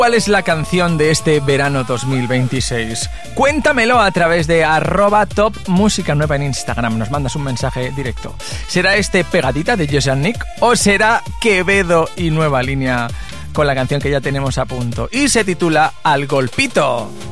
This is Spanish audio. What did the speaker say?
¿Cuál es la canción de este verano 2026? Cuéntamelo a través de @topmusicanueva en Instagram. Nos mandas un mensaje directo. ¿Será este Pegadita de Jesse and Nick o será Quevedo y Nueva Línea con la canción que ya tenemos a punto? Y se titula Al Golpito.